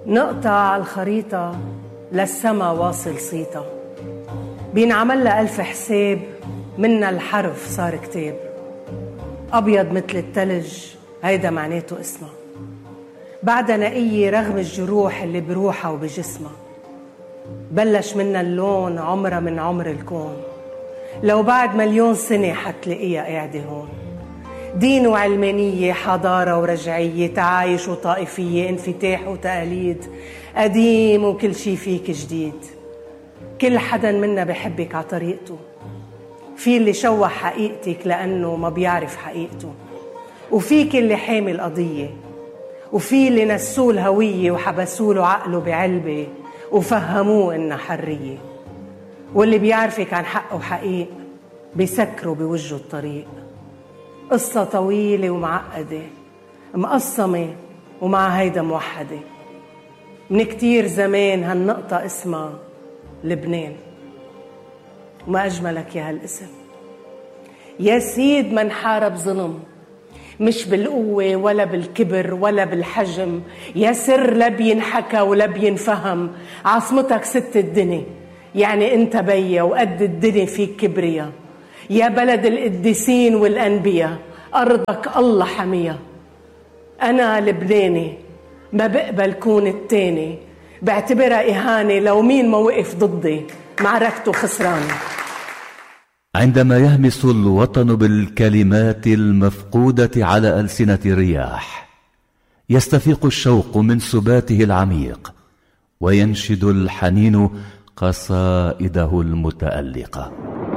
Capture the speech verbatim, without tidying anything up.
نقطة على الخريطة للسما واصل صيتا، بينعمل لها ألف حساب، منا الحرف صار كتاب. أبيض مثل التلج هيدا معناته اسمها، بعدها نقية رغم الجروح اللي بروحها وبجسمها. بلش منا اللون عمرها من عمر الكون، لو بعد مليون سنة حتلاقيها قاعدة هون. دين وعلمانية، حضارة ورجعية، تعايش وطائفية، انفتاح وتقاليد، قديم وكل شي فيك جديد. كل حدا منا بحبك على طريقته، في اللي شوه حقيقتك لأنه ما بيعرف حقيقته، وفيك اللي حامل قضية، وفي اللي نسوه الهوية وحبسوله عقله بعلبة وفهموه إنها حرية، واللي بيعرفك عن حق وحقيق بيسكروا بوجه الطريق. قصة طويلة ومعقدة مقسمة ومع هيدا موحدة. من كتير زمان هالنقطة اسمها لبنان، وما أجملك يا هالاسم. يا سيد من حارب ظلم، مش بالقوة ولا بالكبر ولا بالحجم، يا سر لا بينحكى ولا بينفهم. عاصمتك ست الدنيا، يعني انت بيا وقد الدنيا فيك كبريا. يا بلد القديسين والأنبياء، أرضك الله حمية. أنا لبناني، ما بقبل كون التاني، بعتبرها إهانة لو مين ما وقف ضدي، معركته خسرانة. عندما يهمس الوطن بالكلمات المفقودة على ألسنة الرياح، يستفيق الشوق من سباته العميق، وينشد الحنين قصائده المتألقة.